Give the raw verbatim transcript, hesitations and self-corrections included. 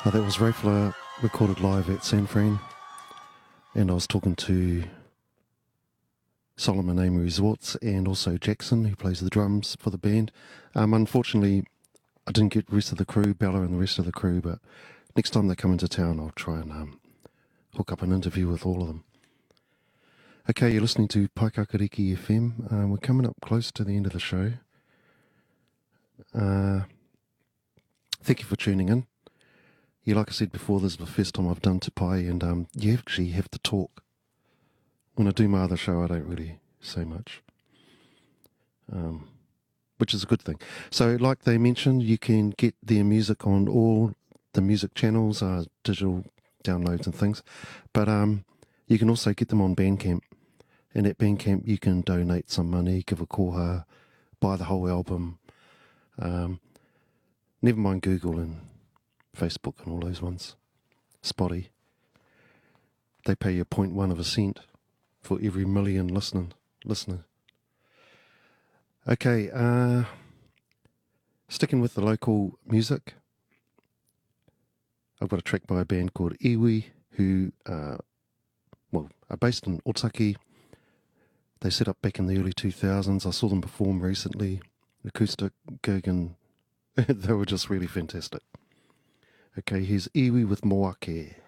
Uh, that was Rayfler recorded live at San Fran, and I was talking to Solomon Amy Resorts and also Jackson, who plays the drums for the band. Um, unfortunately, I didn't get the rest of the crew, Bella and the rest of the crew, but next time they come into town, I'll try and um, hook up an interview with all of them. Okay, you're listening to Paikakariki F M. Uh, we're coming up close to the end of the show. Uh, thank you for tuning in. Yeah, like I said before, this is the first time I've done Te Pai, and um, you actually have to talk. When I do my other show, I don't really say much, um, which is a good thing. So, like they mentioned, you can get their music on all the music channels, uh, digital downloads and things, but um, you can also get them on Bandcamp. And at Bandcamp, you can donate some money, give a koha, buy the whole album. Um, never mind Google and Facebook and all those ones. Spotty. They pay you zero point one of a cent for every million listening, listener. Okay, uh, sticking with the local music, I've got a track by a band called Iwi, who uh, well, are based in Otaki. They set up back in the early two thousands. I saw them perform recently, acoustic gig, and they were just really fantastic. Okay, here's Iwi with Moake.